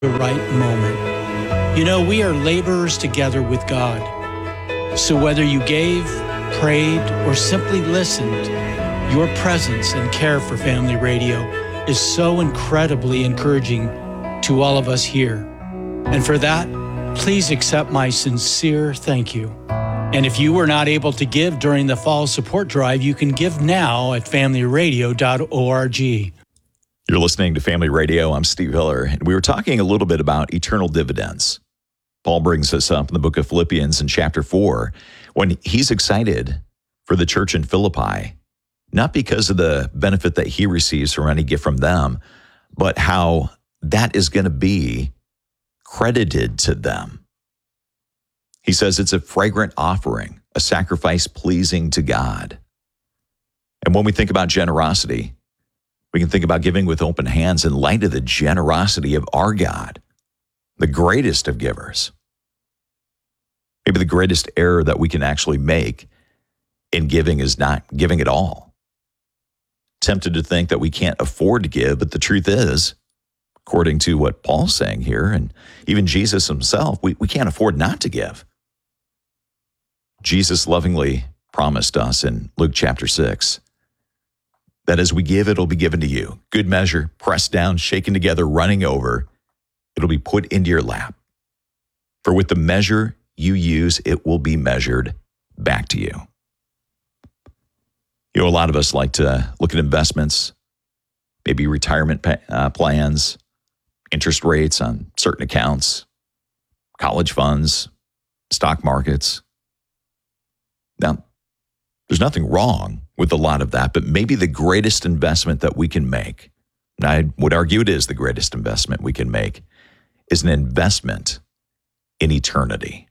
the right moment. You know, we are laborers together with God. So whether you gave, prayed, or simply listened, your presence and care for Family Radio is so incredibly encouraging to all of us here. And for that, please accept my sincere thank you. And if you were not able to give during the fall support drive, you can give now at familyradio.org. You're listening to Family Radio. I'm Steve Hiller, and we were talking a little bit about eternal dividends. Paul brings us up in the book of Philippians in chapter 4 when he's excited for the church in Philippi, not because of the benefit that he receives from any gift from them, but how that is going to be credited to them. He says it's a fragrant offering, a sacrifice pleasing to God. And when we think about generosity, we can think about giving with open hands in light of the generosity of our God, the greatest of givers. Maybe the greatest error that we can actually make in giving is not giving at all. Tempted to think that we can't afford to give, but the truth is, according to what Paul's saying here, and even Jesus himself, we can't afford not to give. Jesus lovingly promised us in Luke chapter 6 that as we give, it'll be given to you. Good measure, pressed down, shaken together, running over, it'll be put into your lap. For with the measure you use, it will be measured back to you. You know, a lot of us like to look at investments, maybe retirement plans, interest rates on certain accounts, college funds, stock markets. Now, there's nothing wrong with a lot of that, but maybe the greatest investment that we can make, and I would argue it is the greatest investment we can make, is an investment in eternity.